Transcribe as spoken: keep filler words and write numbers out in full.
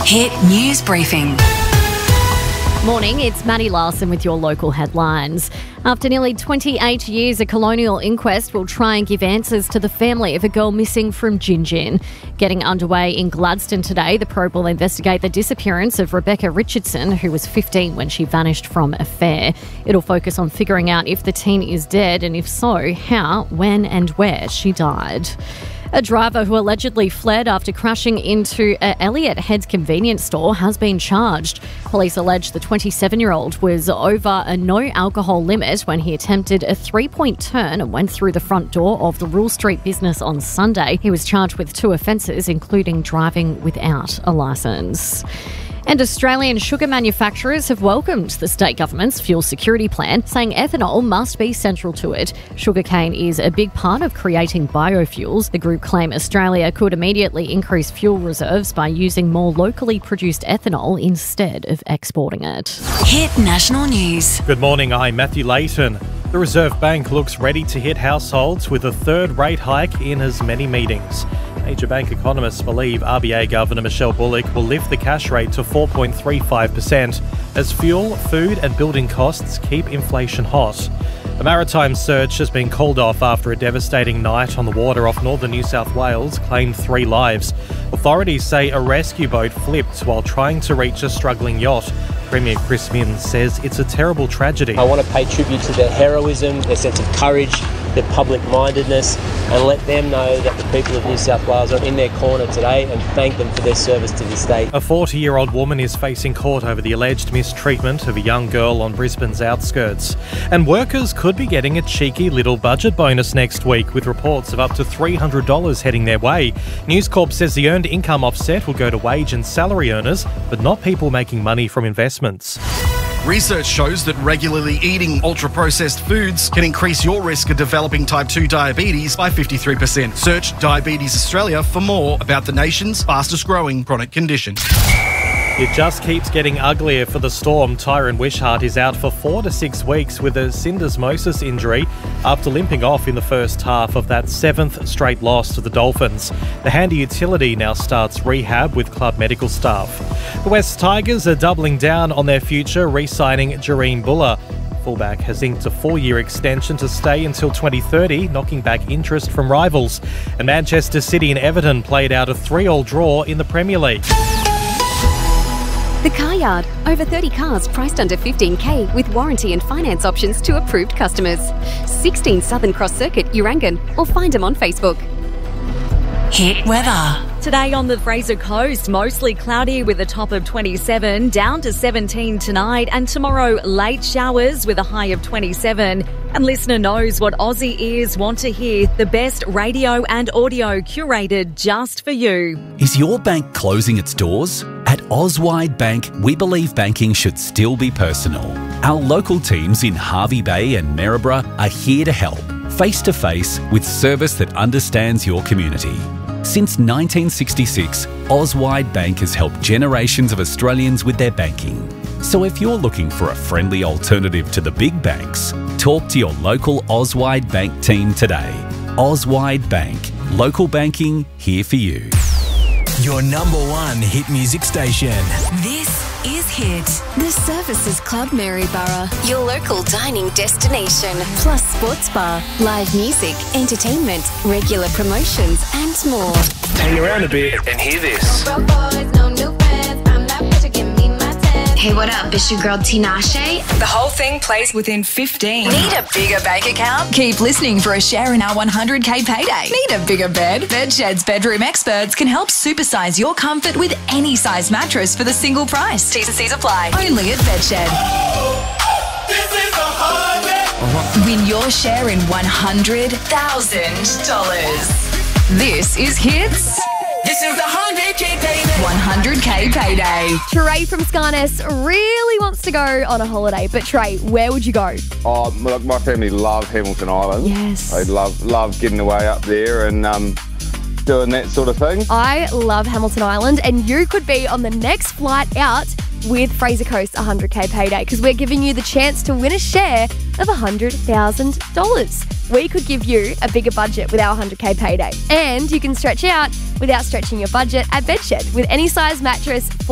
Hit News Briefing. Morning, it's Maddie Larson with your local headlines. After nearly twenty-eight years, a colonial inquest will try and give answers to the family of a girl missing from Gin Gin. Getting underway in Gladstone today, the probe will investigate the disappearance of Rebecca Richardson, who was fifteen when she vanished from a fair. It'll focus on figuring out if the teen is dead and if so, how, when and where she died. A driver who allegedly fled after crashing into a Elliott Heads convenience store has been charged. Police allege the twenty-seven-year-old was over a no-alcohol limit when he attempted a three-point turn and went through the front door of the Rule Street business on Sunday. He was charged with two offences, including driving without a licence. And Australian sugar manufacturers have welcomed the state government's fuel security plan, saying ethanol must be central to it. Sugarcane is a big part of creating biofuels. The group claim Australia could immediately increase fuel reserves by using more locally produced ethanol instead of exporting it. Hit National News. Good morning, I'm Matthew Layton. The Reserve Bank looks ready to hit households with a third rate hike in as many meetings. Major bank economists believe R B A Governor Michelle Bullock will lift the cash rate to four point three five percent as fuel, food and building costs keep inflation hot. A maritime search has been called off after a devastating night on the water off northern New South Wales claimed three lives. Authorities say a rescue boat flipped while trying to reach a struggling yacht. Premier Chris Minns says it's a terrible tragedy. I want to pay tribute to their heroism, their sense of courage, their public-mindedness, and let them know that the people of New South Wales are in their corner today and thank them for their service to the state. A forty-year-old woman is facing court over the alleged mistreatment of a young girl on Brisbane's outskirts. And workers could be getting a cheeky little budget bonus next week, with reports of up to three hundred dollars heading their way. News Corp says the earned income offset will go to wage and salary earners, but not people making money from investments. Research shows that regularly eating ultra-processed foods can increase your risk of developing type two diabetes by fifty-three percent. Search Diabetes Australia for more about the nation's fastest-growing chronic condition. It just keeps getting uglier for the Storm. Tyron Wishart is out for four to six weeks with a syndesmosis injury after limping off in the first half of that seventh straight loss to the Dolphins. The handy utility now starts rehab with club medical staff. The West Tigers are doubling down on their future, re-signing Jareen Buller. Fullback has inked a four-year extension to stay until twenty thirty, knocking back interest from rivals. And Manchester City and Everton played out a three-all draw in the Premier League. The Car Yard. Over thirty cars priced under fifteen K with warranty and finance options to approved customers. sixteen Southern Cross Circuit, Urangan, or find them on Facebook. Hit weather. Today on the Fraser Coast, mostly cloudy with a top of twenty-seven, down to seventeen tonight, and tomorrow late showers with a high of twenty-seven. And listener knows what Aussie ears want to hear, the best radio and audio curated just for you. Is your bank closing its doors? At Auswide Bank, we believe banking should still be personal. Our local teams in Hervey Bay and Maryborough are here to help, face-to-face with service that understands your community. Since nineteen sixty-six, Auswide Bank has helped generations of Australians with their banking. So if you're looking for a friendly alternative to the big banks, talk to your local Auswide Bank team today. Auswide Bank. Local banking here for you. Your number one hit music station. This is Hit. The Services Club Maryborough, your local dining destination, plus sports bar, live music, entertainment, regular promotions, and more. Hang around a bit and hear this. Hey, what up? It's your girl Tinashe. The whole thing plays within fifteen. Need a bigger bank account? Keep listening for a share in our one hundred K payday. Need a bigger bed? Bedshed's bedroom experts can help supersize your comfort with any size mattress for the single price. T's and C's apply. Only at Bedshed. Oh, this is a hundred. Win your share in one hundred thousand dollars. This is Hits. This is a one hundred K payday. one hundred K payday. Trey from Scarness really wants to go on a holiday. But Trey, where would you go? Oh, my, my family love Hamilton Island. Yes. They love love getting away up there and um, doing that sort of thing. I love Hamilton Island, and you could be on the next flight out with Fraser Coast one hundred K payday, because we're giving you the chance to win a share of one hundred thousand dollars. We could give you a bigger budget with our one hundred K payday, and you can stretch out without stretching your budget at Bedshed with any size mattress.